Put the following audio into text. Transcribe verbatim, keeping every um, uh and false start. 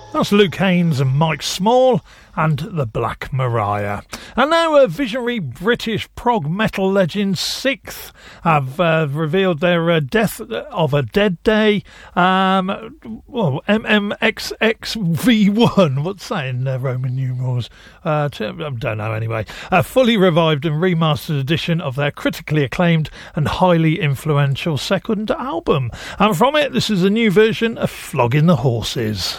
That's Luke Haines and Mike Small and the Black Mariah. And now uh, visionary British prog metal legends Sixth have uh, revealed their uh, Death of a Dead Day. Um, well, M M X X V one, what's that in uh, Roman numerals? Uh, I don't know anyway. A fully revived and remastered edition of their critically acclaimed and highly influential second album. And from it, this is a new version of Flogging the Horses.